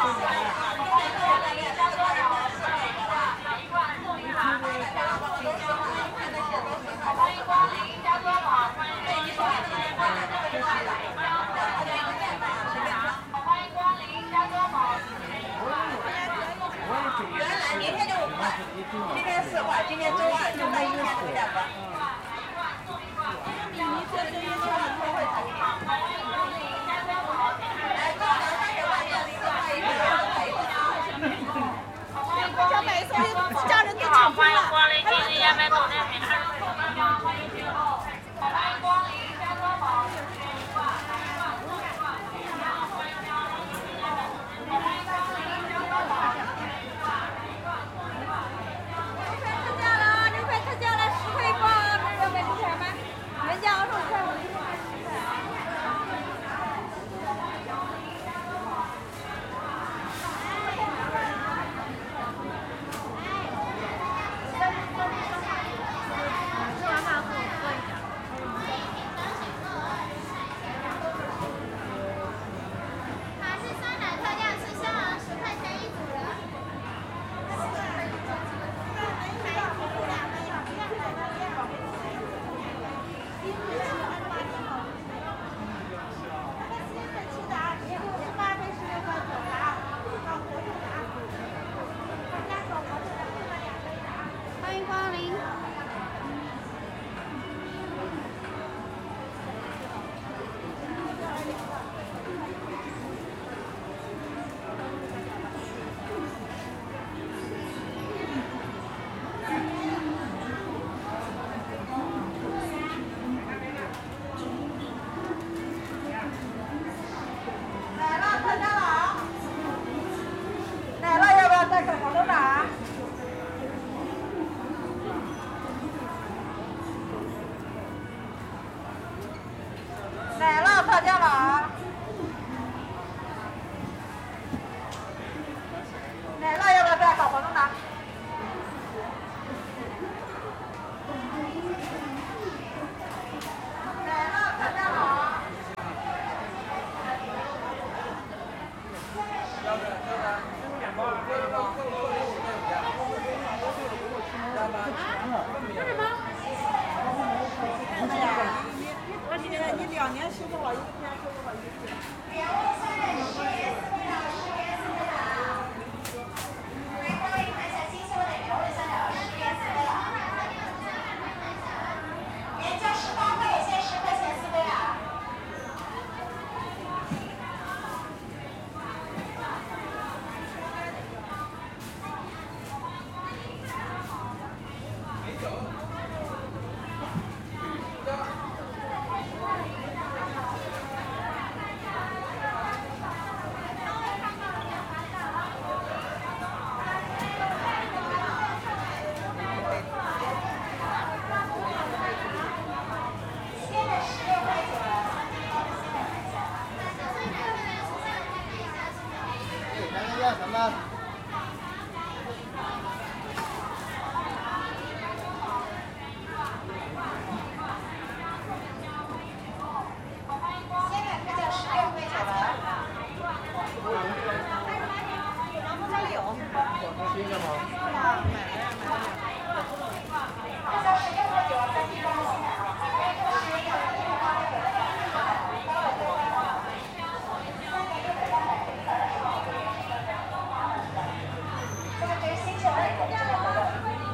今天是哇，今天周二，就那一天回来吧。 小美，所以家人都抢疯了。 欢迎光临今日亚麦口袋免20欢迎光临加多宝食品馆。 牛排特价了，10块一包，这是要买牛排吗？原价25块，50块。欢迎光临。 奶酪特价了啊！奶酪要不要再烤多少？奶酪特价了啊！奶酪要不要再烤黄豆奶？奶酪特价了啊！你2年收多少？1天收多少一次？原价18块，现在10块钱4杯啊！ 要什么？ 现在特价16块9了。这里有。 新的吗？ 特价16块9，3斤装新奶酪。这个就是新球的这个活动。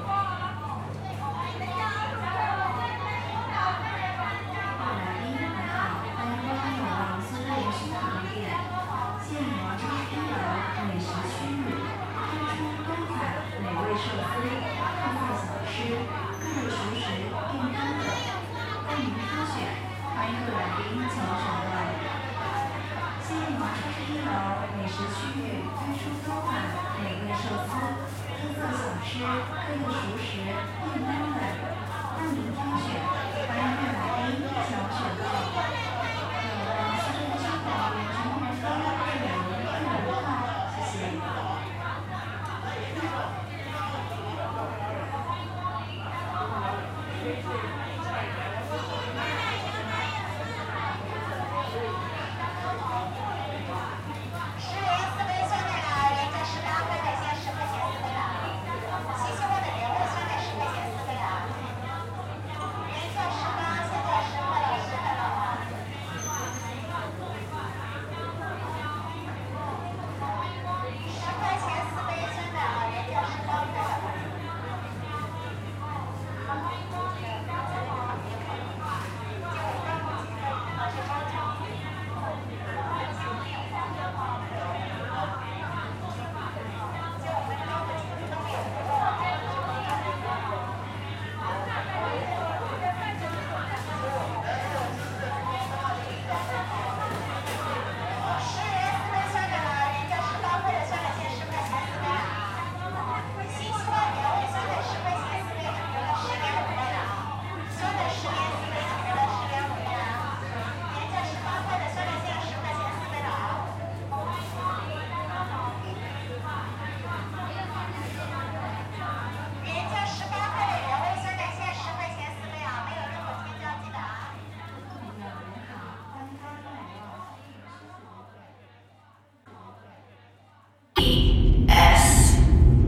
美食区域推出多款美味寿司、特色小吃、各个熟